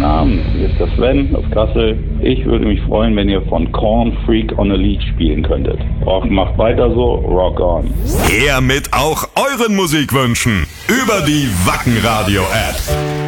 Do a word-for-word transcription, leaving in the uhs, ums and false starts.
Abend, hier ist der Sven aus Kassel. Ich würde mich freuen, wenn ihr von Korn Freak on a Lead spielen könntet. Och, macht weiter so, rock on. Her mit auch euren Musikwünschen über die Wacken Radio App.